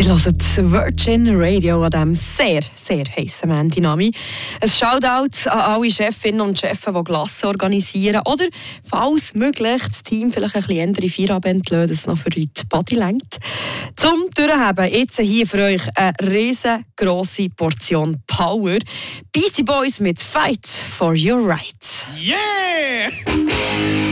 hört Virgin Radio an diesem sehr, sehr heissen Montag. Ein Shoutout an alle Chefinnen und Chefs, die Glasse organisieren. Oder, falls möglich, das Team vielleicht ein bisschen andere Feierabend lassen, dass es noch für heute Body lenkt. Zum Durchheben, jetzt hier für euch eine riesengroße Portion Power. Beastie Boys mit Fight for Your Right. Yeah!